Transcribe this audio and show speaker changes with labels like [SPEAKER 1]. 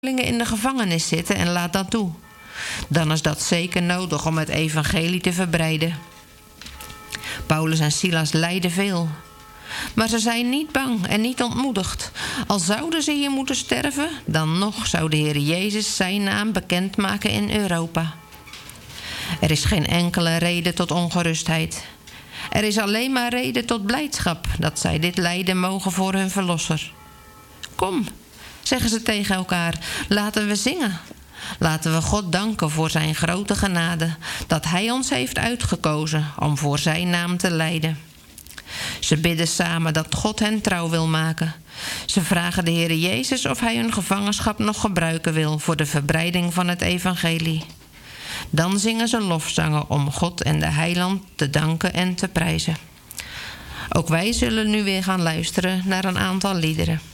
[SPEAKER 1] in de gevangenis zitten en laat dat toe. Dan is dat zeker nodig om het evangelie te verbreiden. Paulus en Silas lijden veel. Maar ze zijn niet bang en niet ontmoedigd. Al zouden ze hier moeten sterven, dan nog zou de Heer Jezus zijn naam bekendmaken in Europa. Er is geen enkele reden tot ongerustheid. Er is alleen maar reden tot blijdschap dat zij dit lijden mogen voor hun verlosser. Kom, zeggen ze tegen elkaar, laten we zingen. Laten we God danken voor zijn grote genade, dat hij ons heeft uitgekozen om voor zijn naam te lijden. Ze bidden samen dat God hen trouw wil maken. Ze vragen de Heer Jezus of hij hun gevangenschap nog gebruiken wil voor de verbreiding van het evangelie. Dan zingen ze lofzangen om God en de Heiland te danken en te prijzen. Ook wij zullen nu weer gaan luisteren naar een aantal liederen.